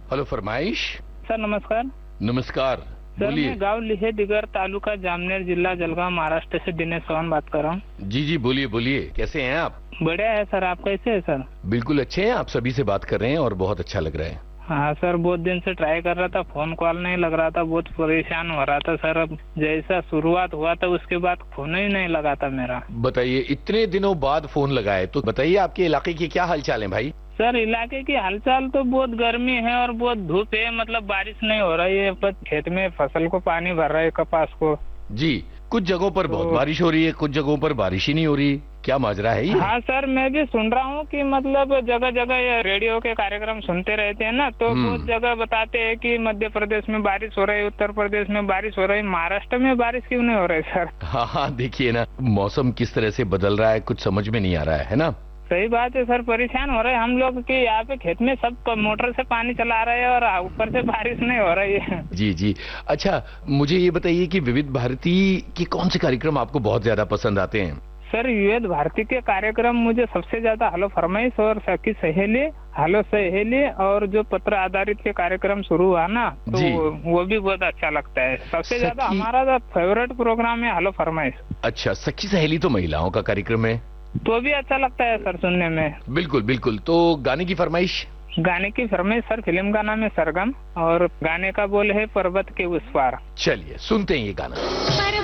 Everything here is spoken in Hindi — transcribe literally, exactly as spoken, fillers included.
हेलो, फरमाइश। सर नमस्कार। नमस्कार, सर बोलिए। मैं गांव लिहे दिगर तालुका जामनेर जिला जलगांव महाराष्ट्र से दिनेश चौहान बात कर रहा हूँ। जी जी, बोलिए बोलिए, कैसे हैं आप? बढ़िया है सर, आप कैसे है सर? बिल्कुल अच्छे हैं, आप सभी से बात कर रहे हैं और बहुत अच्छा लग रहा है। हाँ सर, बहुत दिन से ट्राई कर रहा था, फोन कॉल नहीं लग रहा था, बहुत परेशान हो रहा था सर। अब जैसा शुरुआत हुआ था उसके बाद फोन ही नहीं लगा था मेरा। बताइए, इतने दिनों बाद फोन लगाए तो बताइए आपके इलाके की क्या हालचाल है भाई? सर इलाके की हालचाल तो बहुत गर्मी है और बहुत धूप है, मतलब बारिश नहीं हो रही है, बस खेत में फसल को पानी भर रहा है, कपास को। जी, कुछ जगहों पर बहुत तो- बारिश हो रही है, कुछ जगहों पर बारिश ही नहीं हो रही। क्या माजरा है ये? हाँ सर, मैं भी सुन रहा हूँ कि मतलब जगह जगह ये रेडियो के कार्यक्रम सुनते रहते हैं ना, तो हम्म। बहुत जगह बताते हैं कि मध्य प्रदेश में बारिश हो रही है, उत्तर प्रदेश में बारिश हो रही है, महाराष्ट्र में बारिश क्यों नहीं हो रही सर? हाँ हाँ, देखिए ना, मौसम किस तरह से बदल रहा है, कुछ समझ में नहीं आ रहा है, है ना? सही बात है सर, परेशान हो रहे हैं हम लोग कि यहाँ पे खेत में सब मोटर से पानी चला रहे हैं और ऊपर से बारिश नहीं हो रही है। जी जी। अच्छा, मुझे ये बताइए कि विविध भारती के कौन से कार्यक्रम आपको बहुत ज्यादा पसंद आते हैं? सर विविध भारती के कार्यक्रम मुझे सबसे ज्यादा हेलो फरमाइश और सखी सहेली, हेलो सहेली और जो पत्र आधारित के कार्यक्रम शुरू हुआ ना, तो जी। वो भी बहुत अच्छा लगता है। सबसे ज्यादा सखी- हमारा फेवरेट प्रोग्राम है हेलो फरमाइश। अच्छा, सखी सहेली तो महिलाओं का कार्यक्रम है। तो भी अच्छा लगता है सर सुनने में। बिल्कुल बिल्कुल। तो गाने की फरमाइश? गाने की फरमाइश सर, फिल्म का नाम है सरगम और गाने का बोल है पर्वत के उस पार। चलिए सुनते हैं ये गाना।